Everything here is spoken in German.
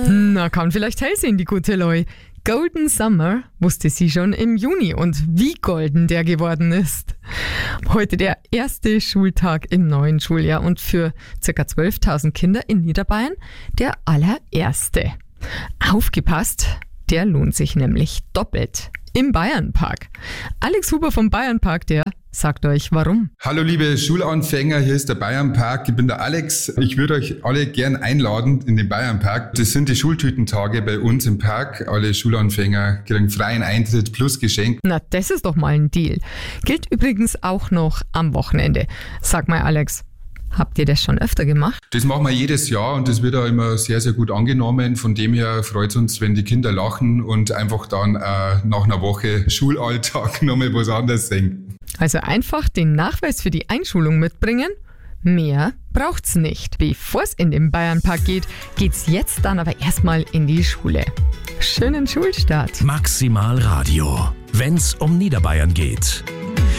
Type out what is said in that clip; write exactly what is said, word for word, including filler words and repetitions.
Na, kann vielleicht hell sehen, die gute Leu. Golden Summer wusste sie schon im Juni und wie golden der geworden ist. Heute der erste Schultag im neuen Schuljahr und für ca. zwölftausend Kinder in Niederbayern der allererste. Aufgepasst, der lohnt sich nämlich doppelt im Bayernpark. Alex Huber vom Bayernpark, der sagt euch warum. Hallo liebe Schulanfänger, hier ist der Bayernpark. Ich bin der Alex. Ich würde euch alle gern einladen in den Bayernpark. Das sind die Schultütentage bei uns im Park. Alle Schulanfänger kriegen freien Eintritt plus Geschenk. Na, das ist doch mal ein Deal. Gilt übrigens auch noch am Wochenende. Sag mal Alex, habt ihr das schon öfter gemacht? Das machen wir jedes Jahr und das wird auch immer sehr, sehr gut angenommen. Von dem her freut es uns, wenn die Kinder lachen und einfach dann äh, nach einer Woche Schulalltag nochmal was anderes sehen. Also einfach den Nachweis für die Einschulung mitbringen. Mehr braucht's nicht. Bevor es in den Bayernpark geht, geht's jetzt dann aber erstmal in die Schule. Schönen Schulstart. Maximal Radio, wenn's um Niederbayern geht.